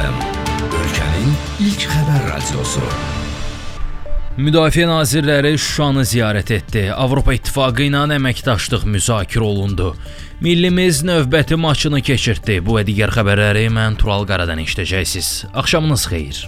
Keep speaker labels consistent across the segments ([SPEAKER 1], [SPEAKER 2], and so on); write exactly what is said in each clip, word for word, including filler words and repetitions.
[SPEAKER 1] F M, ölkənin ilk xəbər radiosu.
[SPEAKER 2] Müdafiə nazirləri Şuşanı ziyarət etdi. Avropa İttifaqı ilə əməkdaşlıq müzakirə olundu. Millimiz növbəti maçını keçirtdi. Bu və digər xəbərləri mən Tural Qaradan eşidəcəksiniz. Axşamınız xeyir.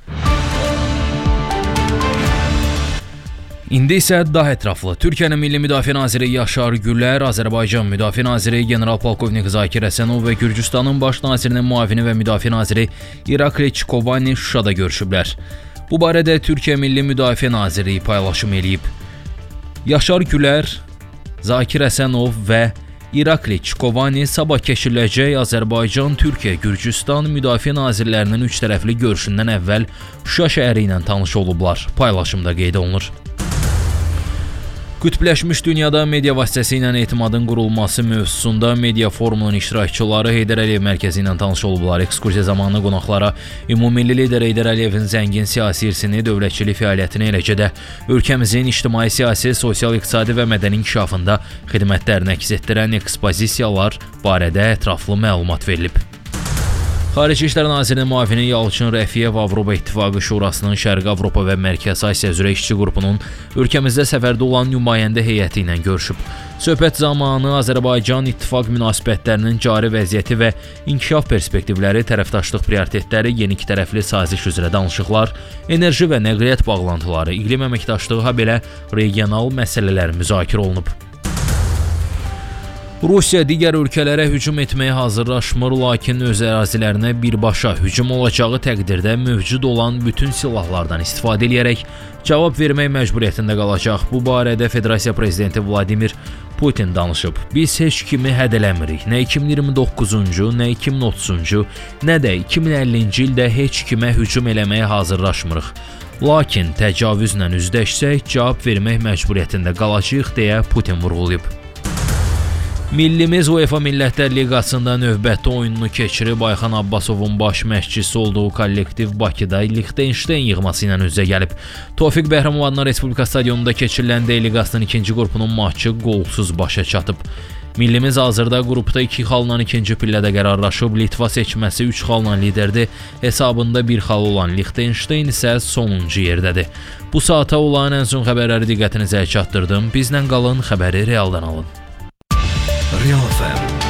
[SPEAKER 2] İndi isə daha ətraflı. Türkiyənin Milli Müdafiə Naziri Yaşar Gülər, Azərbaycan Müdafiə Naziri General-Polkovnik Zakir Əsənov və Gürcüstanın Baş Nazirinin müavini və Müdafiə Naziri İrakli Çikovani Şuşada görüşüblər. Bu barədə Türkiyə Milli Müdafiə Nazirliyi paylaşım eləyib. Yaşar Gülər, Zakir Əsənov və İrakli Çikovani sabah keçiriləcək Azərbaycan, Türkiyə, Gürcüstan Müdafiə Nazirlərinin üç tərəfli görüşündən əvvəl Şuşa şəhəri ilə tanış olublar. Paylaşımda qeyd olunur. Qütbləşmiş dünyada media vasitəsilə etimadın qurulması mövzusunda media forumunun iştirakçıları Heydər Əliyev mərkəzi ilə tanış olublar. Ekskursiya zamanı qonaqlara ümumilli lider Heydər Əliyevin zəngin siyasi irsini, dövlətçilik fəaliyyətini, eləcə də ölkəmizin ictimai, siyasi, sosial, iqtisadi və mədəni inkişafında xidmətlərini əks etdirən ekspozisiyalar barədə ətraflı məlumat verilib. Xarici İşlər Nazirinin müavini Yalçın Rəfiyev Avropa İttifaqı Şurasının Şərqi Avropa və Mərkəzi Asiya üzrə işçi qrupunun ölkəmizdə səfərdə olan nümayəndə heyəti ilə görüşüb. Söhbət zamanı Azərbaycan İttifaq münasibətlərinin cari vəziyyəti və inkişaf perspektivləri, tərəfdaşlıq prioritetləri, yeni iki tərəfli saziş üzrə danışıqlar, enerji və nəqliyyat bağlantıları, iqlim əməkdaşlığı, habelə regional məsələlər müzakirə olunub. Rusiya digər ölkələrə hücum etməyə hazırlaşmır, lakin öz ərazilərinə birbaşa hücum olacağı təqdirdə mövcud olan bütün silahlardan istifadə edərək cavab vermək məcburiyyətində qalacaq. Bu barədə Federasiya Prezidenti Vladimir Putin danışıb. Biz heç kimi hədələmirik. Nə iki min iyirmi doqquzuncu, nə iki min otuzuncu, nə də iki min əllinci ildə heç kimə hücum eləməyə hazırlaşmırıq. Lakin təcavüzlə üzləşsək, cavab vermək məcburiyyətində qalacağıq, deyə Putin vurğulayıb. Millimiz UEFA Millətlər Liqasında növbəti oyununu keçirib, Ayxan Abbasovun baş məşqçisi olduğu kollektiv Bakıda Liechtenstein yığması ilə üz-üzə gəlib. Tofiq Bəhramov adına Respublika stadionunda keçirilən D Liqasının ikinci qrupunun maçı qolsuz başa çatıb. Millimiz hazırda qrupda iki xalla ikinci pillədə qərarlaşıb, Litva seçməsi üç xalla liderdir, hesabında bir xal olan Liechtenstein isə sonuncu yerdədir. Bu saata olan ən son xəbərləri diqqətinizə çatdırdım. Bizlə qalın, xəbəri realdan alın.
[SPEAKER 1] Real F M.